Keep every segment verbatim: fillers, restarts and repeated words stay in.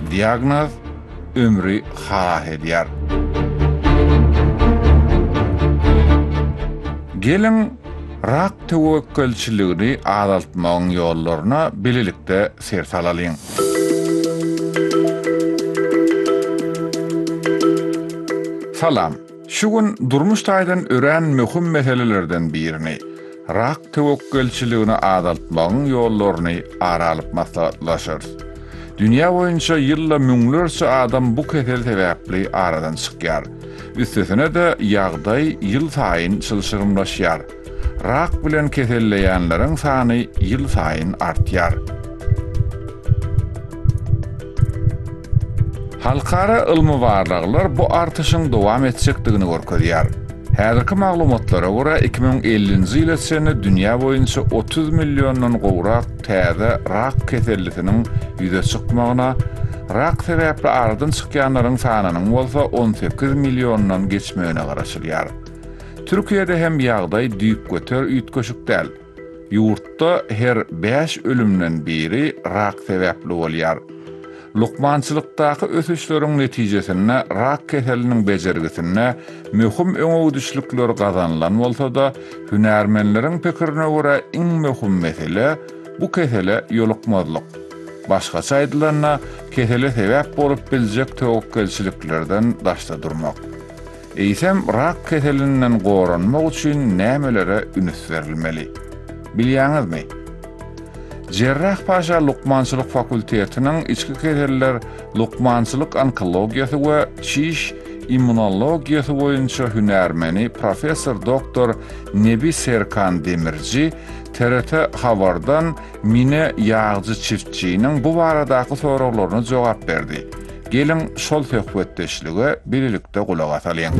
diagnoz ömrü harah edýär. Gelin rak tewekkelçiligini azaltmagyň ýollaryna bililikde sert alalyň. Salam. Şu gün durmuş taýdan ören möhüm meselelerden birini, rak tewekkelçiligini azaltmagyň ýollaryny aralyp maslahatlaşyr. Dünýä boýunça ýylla müňlerçe adam bu kesel sebäpli aradan çykýar. Üstesine de ýagdaý ýyl saýyn çylşyrymlaşýar. Rak bilen keselleýänleriň sany ýyl saýyn artýar. Halkara ylmy barlyklar bu artışyň dowam etjekdigini görkezýär. Häzirki maglumatlara görä iki ming ellinji ýyl sene dünýä boýunça otuz millióndan gowrak täze rak keselliginiň ýüze çykmagyna, rak sebäpli aradan çykýanlaryň sanynyň bolsa on sekiz millióndan geçmegine garaşylýar. Türkiýede hem ýagdaý düýp göter üýtgeşik däl. Ýurtda her beş ölümden biri rak sebäpli bolýar. Lukmançylykdaky ösüşleriň netijesinde rak keseliniň bejergisine möhüm öňüdüşlükler gazanlan bolsa da, hünärmenleriň pikirine görä iň möhüm mesele bu kesele ýolukmazlyk. Başgaça aýdylanda, kesele sebäp bolup biljek tewekkelçiliklerden daşda durmak. Eýsem rak keselinden goranmak üçin nämelere üns berilmeli? Bilýäňizmi? Cerrahpaşa Lukmançylyk fakultetiniň içki keseller, lukmançylyk onkologiýasy we şiş immunologiýasy boýunça hünärmeni professor doktor Nebi Serkan Demirci T R T habardan Mine Ýagjy çiftçiniň bu baradaky soraklaryna jogap berdi. Gelin şol söhbetdeşlige birlikde kulak asalyň.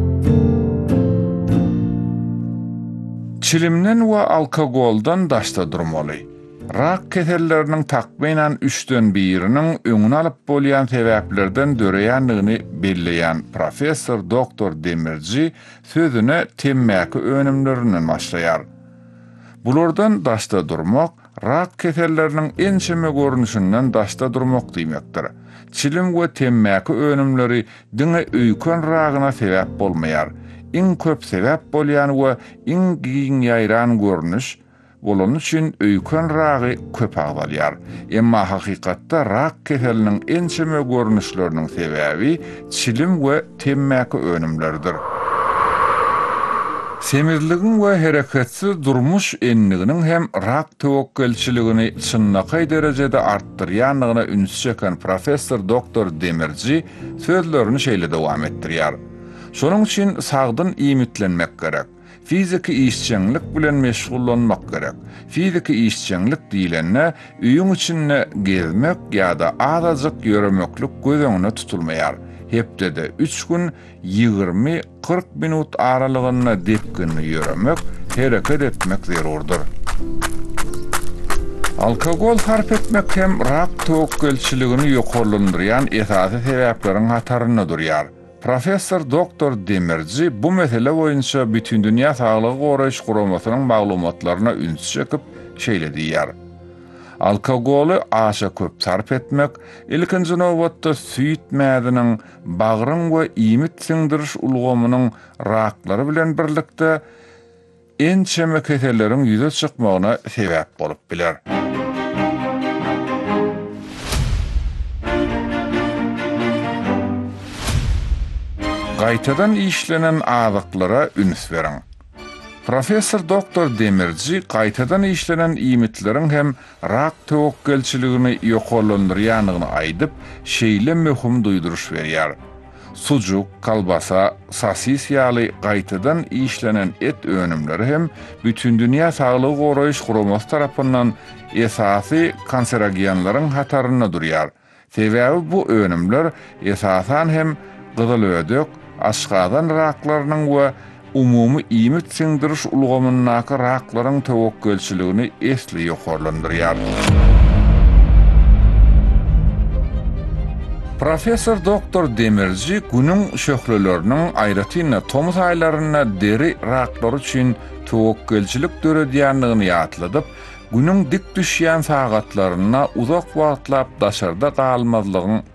Çilimden we alkogoldan daşda durmaly. Rak keselleriniň takminan üçden biriniň öňüni alyp bolýan sebäplerden döreýänligini belleýän professor doktor Demirci sözüne temmäki önümlerinden başlaýar. Bulardan daşda durmak, rak keselleriniň ençeme görnüşinden daşda durmak diýmekdir. Çilim we temmäki önümleri diňe öýken ragyna sebäp bolmaýar. Iň köp sebäp bolýan we iň giň ýaýran görnüş bolan üçin öýken ragy köp agdalýar. Emma hakykatda rak keseliniň ençeme görnüşleriniň sebäbi çilim we temmäki önümleridir. Semirligiň we hereketsiz durmuş enliginiň hem rak tewekkelçiligini çynnakay derejede artdyrýanlygyna üns çeken professor doktor Demirci sözlerini şeýle dowam etdirýär. Şonuň üçin sagdyn iýmitlenmek gerek. Fiziki işçilik bilen meşgullanmak gerek. Fiziki işçilik diýilende üýüň içinde gezmek ýa-da azazyk ýöremeklik göz öňüne tutulmaýar. Hepde de üç gün ýygrimi kırk minut aralygyna depkinli ýöremek, hereket etmek zerurdur. Alkogol sarp etmek hem rak tewekkelçiligini ýokarlandyrýan esasy sebäpleriň hataryna durýar. Professor doktor Demirci bu mesele boýunça bütün dünýä saglygy goraýyş guramasynyň maglumatlaryna üns çekip şeýle diýär. Alkogoly aşa köp sarp etmek, ilkinji nowatda süýt mädiniň bagryň we iýmit siňdiriş ulgamynyň raklary bilen birlikde ençeme keselleriň ýüze çykmagyna sebäp bolup biler. Gaýtadan işlenen azyklara üns beriň. Professor doktor Demirci gaýtadan işlenen iýmitleriň hem rak tewekkelçiligini ýokarlandyrýanyny aýdyp, şeýle möhüm duýduruş berýär. Sucuk, kalbasa, sasis ýaly gaýtadan işlenen et önümleri hem bütün dünýä saglygy goraýyş guramasy tarapyndan esasy kanserogenlaryň hataryna durýar. Sebäbi bu önümler esasan hem gyzyl ödek, aşgadan raklarynyň we umumy iýmit siňdiriş ulgamynyňky raklaryň tewekkelçiligini esli ýokarlandyrýar. Professor doktor Demirci günüň şöhreleriniň aýratyna tomuz aýlaryna deri raklary üçin tewekkelçilik döredýänligini ýatladyp, günüň dik düşýän sagatlaryna uzak wagtlap daşarda galmazlygyň